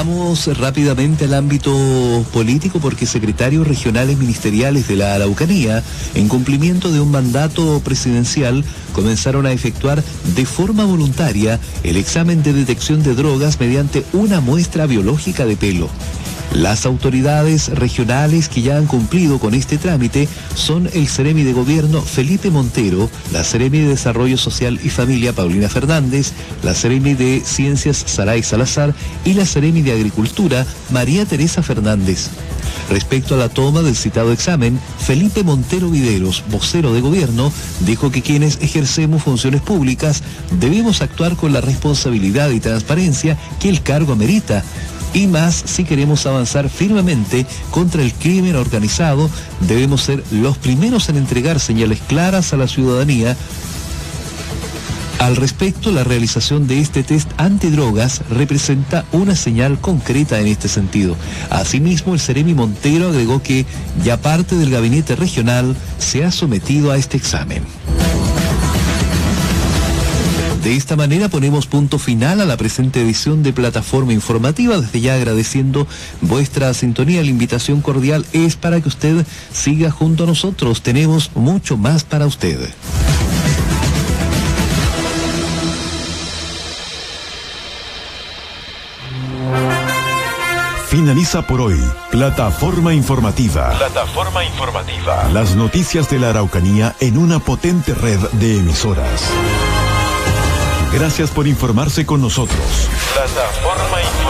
Vamos rápidamente al ámbito político porque secretarios regionales ministeriales de la Araucanía, en cumplimiento de un mandato presidencial, comenzaron a efectuar de forma voluntaria el examen de detección de drogas mediante una muestra biológica de pelo. Las autoridades regionales que ya han cumplido con este trámite son el Seremi de Gobierno Felipe Montero, la Seremi de Desarrollo Social y Familia Paulina Fernández, la Seremi de Ciencias Saray Salazar y la Seremi de Agricultura María Teresa Fernández. Respecto a la toma del citado examen, Felipe Montero Videros, vocero de gobierno, dijo que quienes ejercemos funciones públicas debemos actuar con la responsabilidad y transparencia que el cargo amerita. Y más, si queremos avanzar firmemente contra el crimen organizado, debemos ser los primeros en entregar señales claras a la ciudadanía. Al respecto, la realización de este test antidrogas representa una señal concreta en este sentido. Asimismo, el Seremi Montero agregó que ya parte del gabinete regional se ha sometido a este examen. De esta manera ponemos punto final a la presente edición de Plataforma Informativa, desde ya agradeciendo vuestra sintonía. La invitación cordial es para que usted siga junto a nosotros. Tenemos mucho más para usted. Finaliza por hoy Plataforma Informativa. Plataforma Informativa. Las noticias de la Araucanía en una potente red de emisoras. Gracias por informarse con nosotros. Plataforma Informativa.